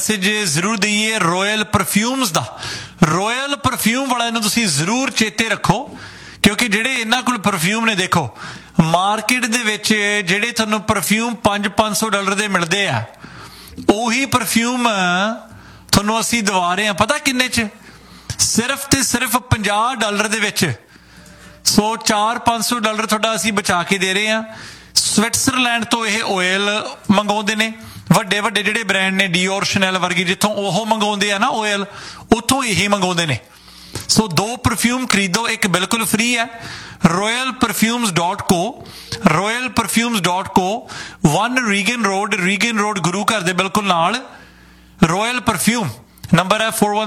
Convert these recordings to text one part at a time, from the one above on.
Message ਜ਼ਰੂਰ ਦਈਏ royal perfumes ਦਾ। Royal perfume ਵਾਲਿਆਂ ਨੂੰ ਤੁਸੀਂ ਜ਼ਰੂਰ ਚੇਤੇ ਰੱਖੋ, ਕਿਉਂਕਿ ਜਿਹੜੇ ਇਹਨਾਂ ਕੋਲ ਪਰਫਿਊਮ ਨੇ, ਦੇਖੋ ਮਾਰਕੀਟ ਦੇ ਵਿੱਚ ਜਿਹੜੇ ਤੁਹਾਨੂੰ ਪਰਫਿਊਮ $500 ਦੇ ਮਿਲਦੇ ਆ, ਉਹੀ ਪਰਫਿਊਮ ਤੁਹਾਨੂੰ ਅਸੀਂ ਦਵਾ ਰਹੇ ਹਾਂ ਪਤਾ ਕਿੰਨੇ 'ਚ? ਸਿਰਫ ਤੇ ਸਿਰਫ $50 ਦੇ ਵਿੱਚ। ਸੋ $400-500 ਤੁਹਾਡਾ ਅਸੀਂ ਬਚਾ ਕੇ ਦੇ ਰਹੇ ਹਾਂ। ਸਵਿਟਜ਼ਰਲੈਂਡ ਤੋਂ ਇਹ ਆਇਲ ਮੰਗਵਾਉਂਦੇ ਨੇ, ਵੱਡੇ ਵੱਡੇ ਜਿਹੜੇ ਬ੍ਰਾਂਡ ਨੇ ਡੀਓਰ ਸ਼ਨੈਲ ਵਰਗੀ, ਜਿੱਥੋਂ ਉਹ ਮੰਗਵਾਉਂਦੇ ਆ ਨਾ ਆਇਲ, ਉੱਥੋਂ ਇਹੀ ਮੰਗਵਾਉਂਦੇ ਨੇ। ਸੋ 2 ਪਰਫਿਊਮ ਖਰੀਦੋ, ਇੱਕ ਬਿਲਕੁਲ ਫ੍ਰੀ ਹੈ। royalperfumes.co, royalperfumes.co, 1 ਰੀਗਨ ਰੋਡ ਗੁਰੂ ਘਰ ਦੇ ਬਿਲਕੁਲ ਨਾਲ। ਰੋਇਲ ਪਰਫਿਊਮ ਨੰਬਰ ਹੈ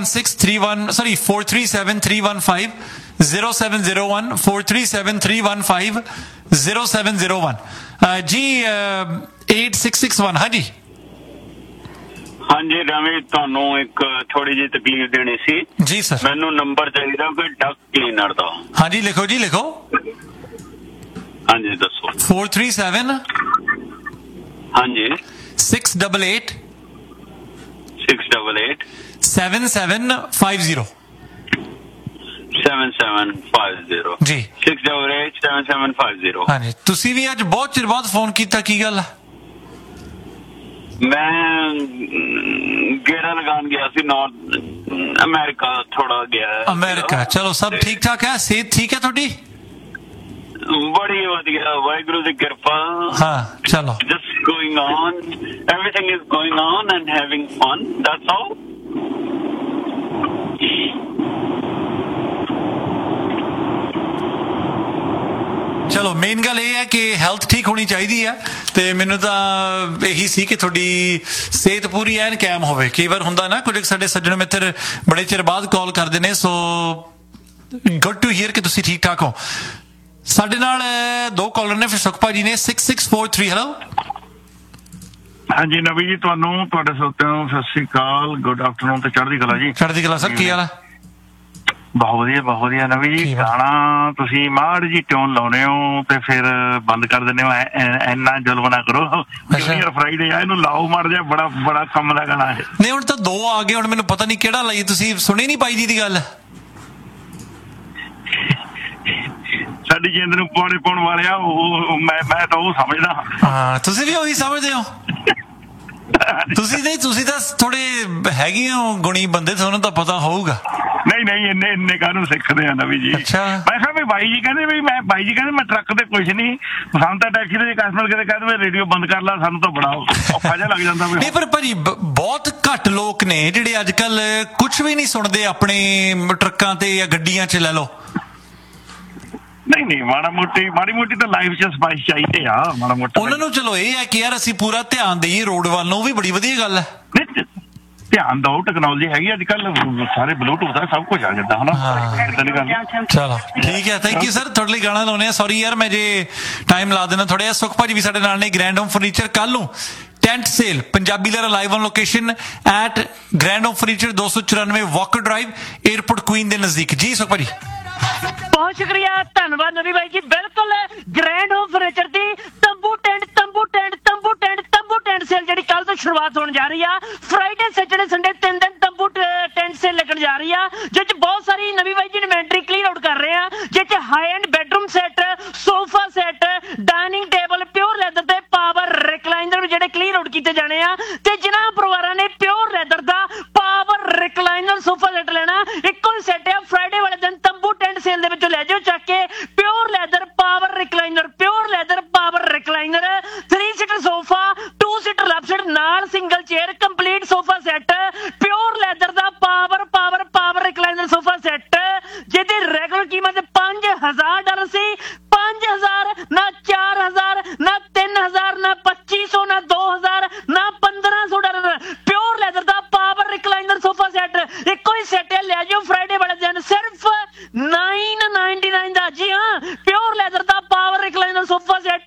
437-315 0701 437-315 0701 ਜੀ 8661। ਹਾਂਜੀ ਹਾਂਜੀ ਰਵੀ, ਤੁਹਾਨੂੰ ਇੱਕ ਥੋੜੀ ਜਿਹੀ ਤਕਲੀਫ ਦੇਣੀ ਸੀ ਜੀ ਸਰ। ਮੈਨੂੰ ਨੰਬਰ ਚਾਹੀਦਾ ਕੋਈ ਡਕ ਕਲੀਨਰ ਦਾ। ਹਾਂਜੀ ਲਿਖੋ ਜੀ, ਲਿਖੋ। ਹਾਂਜੀ ਦੱਸੋ। 437 ਹਾਂਜੀ 688 688 7750 7750 ਜੀ 688 7750। ਹਾਂਜੀ, ਤੁਸੀਂ ਵੀ ਅੱਜ ਬਹੁਤ ਚਿਰ ਬਾਅਦ ਫੋਨ ਕੀਤਾ, ਕੀ ਗੱਲ ਆ? ਮੈਂ ਗੇੜਾ ਲਗਾਉਣ ਗਿਆ ਸੀ ਨਾਰਥ ਅਮਰੀਕਾ, ਥੋੜਾ ਗਿਆ ਅਮਰੀਕਾ। ਚਲੋ ਸਭ ਠੀਕ ਠਾਕ ਹੈ? ਸਿਹਤ ਠੀਕ ਹੈ ਤੁਹਾਡੀ? ਬੜੀ ਵਧੀਆ, ਵਾਹਿਗੁਰੂ ਦੀ ਕਿਰਪਾ। ਹਾਂ ਚਲੋ, just going on, everything is going on and having fun, that's all. ਚਲੋ ਮੇਨ ਗੱਲ ਇਹ ਹੈ ਕਿ ਹੈਲਥ ਠੀਕ ਹੋਣੀ ਚਾਹੀਦੀ ਹੈ, ਤੇ ਮੈਨੂੰ ਤਾਂ ਇਹੀ ਸੀ ਕਿ ਤੁਹਾਡੀ ਸਿਹਤ ਪੂਰੀ ਐਨ ਕਾਇਮ ਹੋਵੇ। ਕਈ ਵਾਰ ਹੁੰਦਾ ਨਾ, ਕੁਝ ਸਾਡੇ ਸੱਜਣ ਮਿੱਤਰ ਬੜੇ ਚਿਰ ਬਾਅਦ ਕਾਲ ਕਰਦੇ ਨੇ, ਸੋ ਗੁੱਡ ਟੂ ਹੀਅਰ ਕਿ ਤੁਸੀਂ ਠੀਕ ਠਾਕ ਹੋ। ਸਾਡੇ ਨਾਲ 2 ਕਾਲਰ ਨੇ, ਫਿਰ ਸੁਖਪਾ ਜੀ ਨੇ 6643। ਹੈਲੋ ਹਾਂਜੀ ਨਵੀ ਜੀ, ਤੁਹਾਨੂੰ ਤੁਹਾਡੇ ਸਰੋਤਿਆਂ ਨੂੰ ਸਤਿ ਸ੍ਰੀ ਅਕਾਲ, ਗੁੱਡ ਆਫਟਰਨੂਨ ਤੇ ਚੜ੍ਹਦੀ ਕਲਾ ਜੀ। ਚੜ੍ਹਦੀ ਕਲਾ ਸਰ, ਕੀ ਹਾਲ ਹੈ? ਬਹੁਤ ਵਧੀਆ ਨਵੀ ਜੀ। ਗਾਣਾ ਤੁਸੀਂ ਮਾੜੀ ਜੀ ਟਿਊਨ ਲਾਉਨੇ ਹੋ ਤੇ ਫਿਰ ਬੰਦ ਕਰ ਦਿੰਦੇ ਹੋ, ਇੰਨਾ ਜ਼ੁਲਮ ਨਾ ਕਰੋ। ਜੂਨੀਅਰ ਫਰਾਈਡੇ ਆ, ਇਹਨੂੰ ਲਾਓ ਮਾੜ ਜਿਹਾ, ਬੜਾ ਕੰਮ ਦਾ ਗਾਣਾ ਹੈ। ਨਹੀਂ ਹੁਣ ਤਾਂ 2 ਆ ਗਏ, ਹੁਣ ਮੈਨੂੰ ਪਤਾ ਨਹੀਂ ਕਿਹੜਾ ਲਾਈ। ਤੁਸੀਂ ਸੁਣੀ ਨਹੀਂ ਪਾਈ ਜੀ ਦੀ ਗੱਲ? ਸਾਡੀ ਜਿੰਦ ਨੂੰ ਪਾਉਣੇ ਪਾਉਣ ਵਾਲਿਆ, ਉਹ ਮੈਂ ਤਾਂ ਉਹ ਸਮਝਦਾ। ਹਾਂ ਤੁਸੀਂ ਵੀ ਉਹੀ ਸਮਝਦੇ ਹੋ? ਤੁਸੀਂ ਤਾਂ ਥੋੜੇ ਹੈਗੇ ਹੋ ਗੁਣੀ ਬੰਦੇ, ਤੁਹਾਨੂੰ ਤਾਂ ਪਤਾ ਹੋਊਗਾ। ਨਹੀਂ ਇੰਨੇ ਕਾਹਨੂੰ ਸਿੱਖਦੇ ਆ ਨਵੀ ਜੀ। ਅੱਛਾ, ਮੈਂ ਕਿਹਾ ਵੀ ਬਾਈ ਜੀ ਕਹਿੰਦੇ ਮੈਂ ਟਰੱਕ ਤੇ ਕੁਛ ਨਹੀਂ, ਸਾਨੂੰ ਤਾਂ ਟੈਕਸੀ ਦੇ ਕਸਟਮਰ ਕਿਤੇ ਕਹਿੰਦੇ ਰੇਡੀਓ ਬੰਦ ਕਰ ਲਾ, ਸਾਨੂੰ ਤਾਂ ਬੜਾ ਔਖਾ ਜਿਹਾ ਲੱਗ ਜਾਂਦਾ। ਨਹੀਂ ਪਰ ਭਾਜੀ ਬਹੁਤ ਘੱਟ ਲੋਕ ਨੇ ਜਿਹੜੇ ਅੱਜ ਕੱਲ ਕੁਛ ਵੀ ਨਹੀਂ ਸੁਣਦੇ ਆਪਣੇ ਟਰੱਕਾਂ ਤੇ ਜਾਂ ਗੱਡੀਆਂ 'ਚ। ਲੈ ਲਓ। ਨਹੀਂ ਮਾੜੀ ਮੋਟੀ ਤਾਂ ਲਾਈਫ 'ਚ ਸਪਾਈਸ ਚਾਹੀਦੇ ਆ, ਮਾੜਾ ਮੋਟਾ ਉਹਨਾਂ ਨੂੰ। ਚਲੋ ਇਹ ਹੈ ਕਿ ਯਾਰ ਅਸੀਂ ਪੂਰਾ ਧਿਆਨ ਦੇਈਏ ਰੋਡ ਵੱਲ ਨੂੰ, ਵੀ ਬੜੀ ਵਧੀਆ ਗੱਲ ਹੈ। ਧਿਆਨ ਦਿਓ, ਟੈਕਨੋਲੋਜੀ ਹੈਗੀ ਅੱਜ ਕੱਲ, ਸਾਰੇ ਬਲੂਟੂਥ ਦਾ ਸਭ ਕੁਝ ਆ ਜਾਂਦਾ ਹਨਾ। ਚਲੋ ਠੀਕ ਹੈ, ਥੈਂਕ ਯੂ ਸਰ। ਤੁਹਾਡੇ ਲਈ ਗਾਣਾ ਲਾਉਣੇ ਆ। ਸੌਰੀ ਯਾਰ ਮੈਂ ਜੇ ਟਾਈਮ ਲਾ ਦੇਣਾ ਥੋੜਾ ਜਿਹਾ। ਸੁਖ ਭਾਜੀ ਵੀ ਸਾਡੇ ਨਾਲ ਨੇ, ਗ੍ਰੈਂਡ ਹੋਮ ਫਰਨੀਚਰ। ਕੱਲ ਨੂੰ tent sale Punjabi Lehra live on location at grand home furniture 294 Walker drive, airport Queen ਦੇ ਨਜ਼ਦੀਕ। ਜੀ ਸੁਖ ਭਾਜੀ ਬਹੁਤ ਸ਼ੁਕਰੀਆ, ਧੰਨਵਾਦ ਨਵੀ ਬਾਈ ਜੀ। ਬਿਲਕੁਲ ਗ੍ਰੈਂਡ ਹੋਮ ਫਰਨੀਚਰ ਦੀ ਤੰਬੂ ਟੈਂਟ ਸੇਲ ਜਿਹੜੀ ਕੱਲ ਤੋਂ ਸ਼ੁਰੂਆਤ ਹੋਣ ਜਾ ਰਹੀ ਆ। ਫਰਾਈਡੇ ਸੈਟਰਡੇ ਸੰਡੇ 3 ਦਿਨ ਤੰਬੂ ਟੈਂਟ ਸੇਲ ਲੱਗਣ ਜਾ ਰਹੀ ਆ, ਜਿਸ 'ਚ ਬਹੁਤ ਸਾਰੀ ਨਵੀ ਬਾਈ ਜੀ ਇਨਵੈਂਟਰੀ ਕਲੀਅਰ ਆਊਟ ਕਰ ਰਹੇ ਆ, ਜਿਸ 'ਚ high end bedroom set, sofa set, dining table, pure leather ਤੇ ਪਾਵਰ ਰਿਕਲਾਈਨਰ ਜਿਹੜੇ ਕਲੀਅਰ ਆਊਟ ਕੀਤੇ ਜਾਣੇ ਆ। ਤੇ ਜਿਨ੍ਹਾਂ ਪਰਿਵਾਰਾਂ ਨੇ ਪਿਓਰ ਲੈਦਰ ਦਾ ਪਾਵਰ ਰਿਕਲਾਈਨਰ ਸੋਫਾ ਸੈੱਟ ਲੈਣਾ, ਇੱਕੋ ਹੀ ਸੈੱਟ ਆ। ਫਰਾਈਡੇ ਵਾਲੇ ਦਿਨ ਤੰਬੂ ਟੈਂਟ ਸੇਲ ਦੇ ਵਿੱਚੋਂ ਲੈ ਜਾਓ ਚੱਕ ਕੇ pure leather power recliner 3 seater sofa, 2 seater left side ਨਾਲ single chair, complete sofa set, pure leather ਦਾ ਪਾਵਰ ਰਿਕਲਾਈਨਰ ਸੋਫਾ ਸੈੱਟ, ਜਿਹਦੀ ਰੈਗੂਲਰ ਕੀਮਤ $5000 ਸੀ। 5000 ਨਾ 4000 ਨਾ 3000 ਨਾ 2500 ਨਾ 2000 ਨਾ $1500। ਪਿਓਰ ਲੈਦਰ ਦਾ ਪਾਵਰ ਰਿਕਲਾਈਨਰ ਸੋਫਾ ਸੈੱਟ ਇੱਕੋ ਹੀ ਸੈੱਟ ਹੈ, ਲੈ ਜਾਓ ਫਰਾਈਡੇ ਵਾਲੇ ਦਿਨ ਸਿਰਫ $999 ਦਾ। ਜੀ ਹਾਂ, ਪਿਓਰ ਲੈਦਰ ਦਾ ਪਾਵਰ ਰਿਕਲਾਈਨਰ ਸੋਫਾ ਸੈੱਟ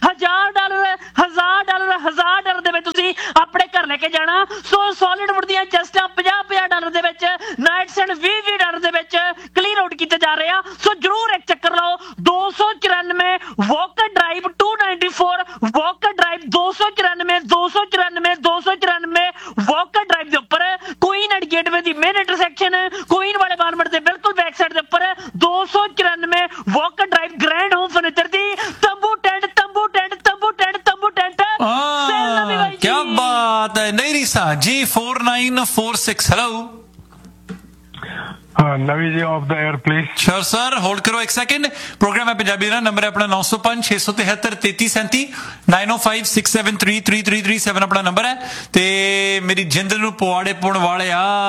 $1000 ਦੇ ਵਿੱਚ ਤੁਸੀਂ ਆਪਣੇ ਘਰ ਲੈ ਕੇ ਜਾਣਾ। ਸੋ ਸੋਲਿਡ ਵੁੱਡ ਦੀਆਂ ਚੈਸਟਾਂ $50 ਦੇ ਵਿੱਚ, ਨਾਈਟ ਸੈਂਡ $20 ਦੇ ਵਿੱਚ ਕਲੀਅਰ ਆਊਟ ਕੀਤੇ ਜਾ ਰਹੇ ਆ। ਸੋ ਜਰੂਰ ਇੱਕ ਚੱਕਰ ਲਾਓ। 294 Walker drive 294 Walker drive 294 Walker drive ਦੇ ਗੇਟਵੇ ਦੀ ਮੇਨ ਇੰਟਰਸੈਕਸ਼ਨ ਕੁਈਨ ਵਾਲੇ ਮਾਰਕੀਟ ਦੇ ਬਿਲਕੁਲ ਬੈਕ ਸਾਈਡ ਦੇ ਉੱਪਰ 294 Walker drive grand home furniture ਦੀ ਤੰਬੂ ਟੈਂਟ क्या बात है। नहीं रीसा जी 4946 hello Navi ji of the air please. Sure sir hold करो एक सेकंड। प्रोग्राम है पंजाबी ना नंबर है अपना 905 673 3337 905 673 3337 अपना नंबर है ते मेरी जिंद नूं पवाड़े पाउण वाले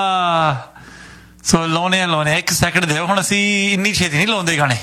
आ सो लाउने एक सेकंड दे हुण असीं इन्नी छेती नहीं लाउंदे गाने।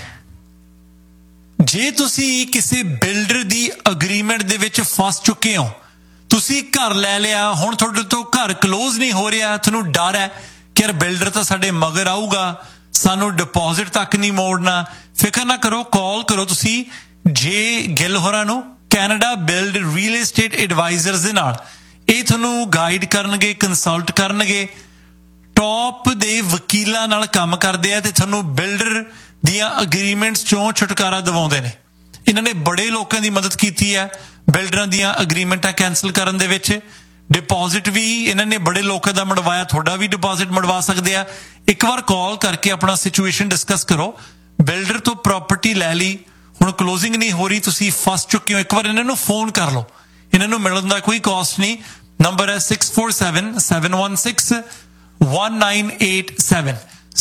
जे तुसी किसी बिल्डर दी अग्रीमेंट दे विच फस चुके हो तुसी घर लै लिया हुण तुहाडे तो घर क्लोज नहीं हो रहा तुहानूं डर है कि यार बिल्डर तो साडे मगर आऊगा सानूं डिपॉजिट तक नहीं मोड़ना फिक्र ना करो कॉल करो तुसी जे गिल होरां नूं Canada build real estate advisers दे नाल ਇਹ ਤੁਹਾਨੂੰ गाइड करनगे कंसल्ट करनगे टॉप दे वकीलां नाल काम करदे आ ते ਤੁਹਾਨੂੰ बिल्डर ਦੀਆਂ ਅਗਰੀਮੈਂਟਸ ਚੋਂ ਛੁਟਕਾਰਾ ਦਿਵਾਉਂਦੇ ਨੇ। ਇਹਨਾਂ ਨੇ ਬੜੇ ਲੋਕਾਂ ਦੀ ਮਦਦ ਕੀਤੀ ਹੈ ਬਿਲਡਰਾਂ ਦੀਆਂ ਅਗਰੀਮੈਂਟਾਂ ਕੈਂਸਲ ਕਰਨ ਦੇ ਵਿੱਚ। ਡਿਪੋਜ਼ਿਟ ਵੀ ਇਹਨਾਂ ਨੇ ਬੜੇ ਲੋਕਾਂ ਦਾ ਮੜਵਾਇਆ ਤੁਹਾਡਾ ਵੀ ਡਿਪੋਜ਼ਿਟ ਮੜਵਾ ਸਕਦੇ ਆ। ਇੱਕ ਵਾਰ ਕਾਲ ਕਰਕੇ ਆਪਣਾ ਸਿਚੁਏਸ਼ਨ ਡਿਸਕਸ ਕਰੋ। ਬਿਲਡਰ ਤੋਂ ਪ੍ਰਾਪਰਟੀ ਲੈ ਲਈ ਹੁਣ ਕਲੋਜ਼ਿੰਗ ਨਹੀਂ ਹੋ ਰਹੀ ਤੁਸੀਂ ਫਸ ਚੁੱਕੇ ਹੋ ਇੱਕ ਵਾਰ ਇਹਨਾਂ ਨੂੰ ਫੋਨ ਕਰ ਲਓ। ਇਹਨਾਂ ਨੂੰ ਮਿਲਣ ਦਾ ਕੋਈ ਕਾਸਟ ਨਹੀਂ। ਨੰਬਰ ਹੈ 647-716 1987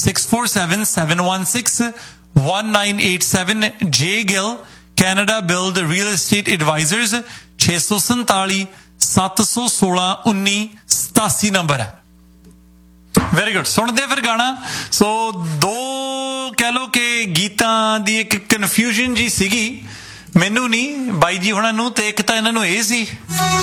647-716-1987 J Gill Canada Build Real Estate Advisors 647 716 1987 number है। वेरी गुड सुनते फिर गाना। सो दो कह लो कि गीतां दी एक कन्फ्यूजन जी सीगी मैनू नहीं बाई जी हुणां नूं ते एक तां इन्हां नूं इह सी